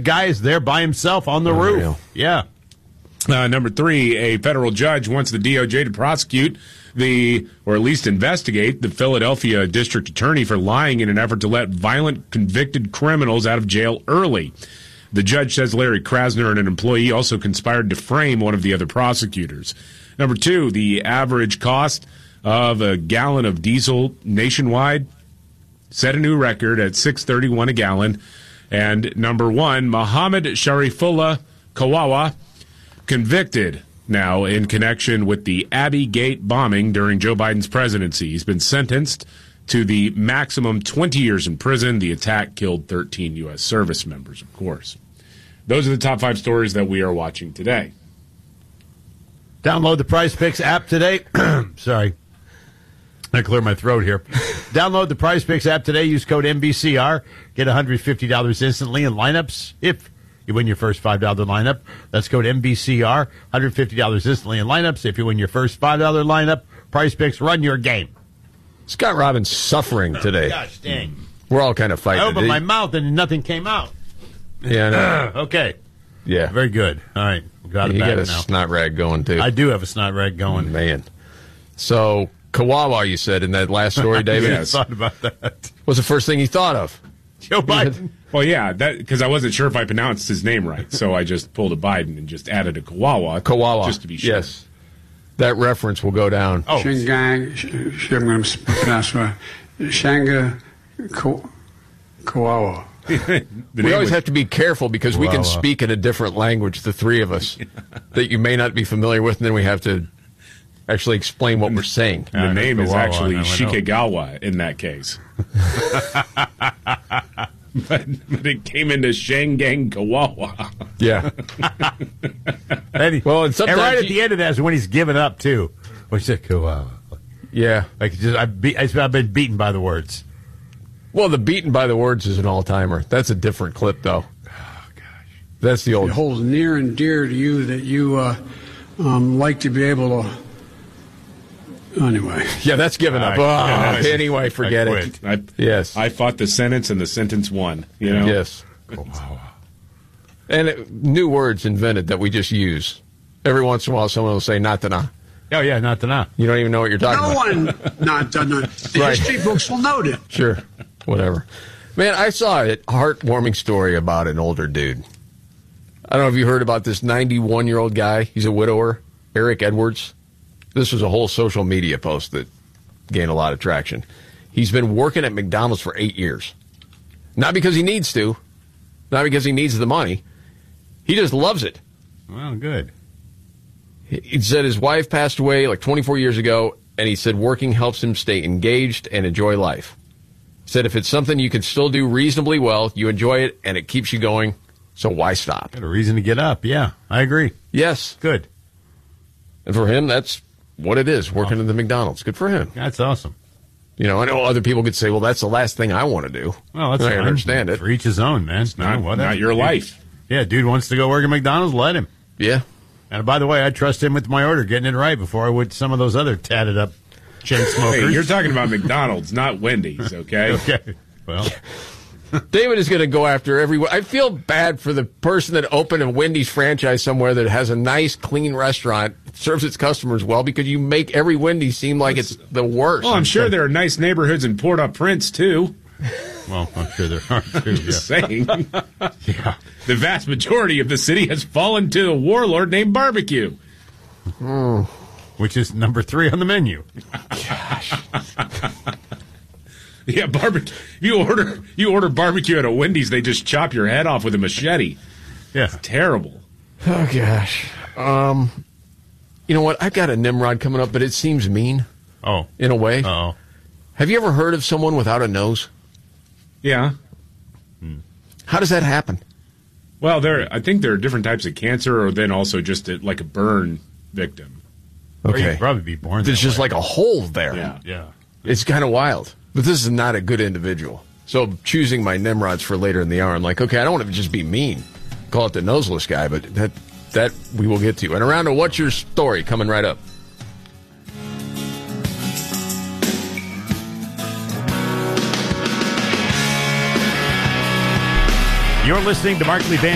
guy is there by himself on the roof. Yeah. Number 3, a federal judge wants the DOJ to prosecute or at least investigate the Philadelphia district attorney for lying in an effort to let violent convicted criminals out of jail early. The judge says Larry Krasner and an employee also conspired to frame one of the other prosecutors. Number 2, the average cost of a gallon of diesel nationwide set a new record at $6.31 a gallon. And number 1, Mohammed Sharifullah Kawawa, convicted now in connection with the Abbey Gate bombing during Joe Biden's presidency. He's been sentenced to the maximum 20 years in prison. The attack killed 13 U.S. service members, of course. Those are the top 5 stories that we are watching today. Download the Prize Picks app today. Sorry. I clear my throat here. Download the Prize Picks app today. Use code MVCR. Get $150 instantly in lineups if you win your first $5 lineup. That's code MVCR. $150 instantly in lineups if you win your first $5 lineup. Prize Picks, run your game. Scott Robbins suffering today. Gosh dang. We're all kind of fighting. I opened my mouth and nothing came out. Yeah, no. Okay. Yeah. Very good. All right. Got it You back got a now. snot rag going, too. I do have a snot rag going. Man. So, Kawawa, you said in that last story, David? I thought about that. What's the first thing you thought of? Joe Biden. Well, yeah, because I wasn't sure if I pronounced his name right, so I just pulled a Biden and just added a Kawawa. Just to be sure. Yes. That reference will go down. Oh. Shingang, I'm going to pronounce it right. Shanga Kawawa. We always have to be careful because we can speak in a different language, the three of us, that you may not be familiar with, and then we have to actually explain what we're saying. The name is actually Shikegawa in that case. but it came into Shangang Kawawa. Yeah. Well, and right at the end of that is when he's given up, too. When he said, Kawawa. Yeah. I've been beaten by the words. Well, the beaten by the words is an all-timer. That's a different clip, though. Oh, gosh. That's the old... It holds near and dear to you that you like to be able to... Anyway. Yeah, that's given up. Anyway, forget it. Yes. I fought the sentence, and the sentence won. You know? Yes. And new words invented that we just use. Every once in a while, someone will say, not to nah. Oh, yeah, not to nah. You don't even know what you're talking about. No one not to nah. The history books will note it. Sure. Whatever. Man, I saw a heartwarming story about an older dude. I don't know if you heard about this 91-year-old guy. He's a widower, Eric Edwards. This was a whole social media post that gained a lot of traction. He's been working at McDonald's for 8 years. Not because he needs to. Not because he needs the money. He just loves it. Well, good. He said his wife passed away like 24 years ago, and he said working helps him stay engaged and enjoy life. He said if it's something you can still do reasonably well, you enjoy it, and it keeps you going, so why stop? Got a reason to get up. Yeah, I agree. Yes. Good. And for him, that's what it is, working at the McDonald's. Good for him. That's awesome. You know, I know other people could say, well, that's the last thing I want to do. Well, that's I understand it. For each his own, man. It's not your life. Yeah, dude wants to go work at McDonald's, let him. Yeah. And by the way, I trust him with my order, getting it right before I would some of those other tatted up chain smokers. Hey, you're talking about McDonald's, not Wendy's, okay? Okay. Well, David is going to go after everyone. I feel bad for the person that opened a Wendy's franchise somewhere that has a nice, clean restaurant, serves its customers well, because you make every Wendy's seem like it's the worst. Well, I'm sure there are nice neighborhoods in Port-au-Prince, too. Well, I'm sure there are, too. I'm just saying. Yeah. The vast majority of the city has fallen to a warlord named Barbecue. Which is number 3 on the menu. Gosh. Yeah, barbecue. You order barbecue at a Wendy's, they just chop your head off with a machete. Yeah. It's terrible. Oh, gosh. You know what? I've got a Nimrod coming up, but it seems mean. Oh. In a way. Oh. Have you ever heard of someone without a nose? Yeah. How does that happen? Well, I think there are different types of cancer, or then also just like a burn victim. Or you'd probably be born There's just way. like a hole there. Yeah. It's kind of wild. But this is not a good individual. So choosing my Nimrods for later in the hour, I'm like, okay, I don't want to just be mean. Call it the noseless guy, but that we will get to. And around to What's Your Story, coming right up. You're listening to Markley Van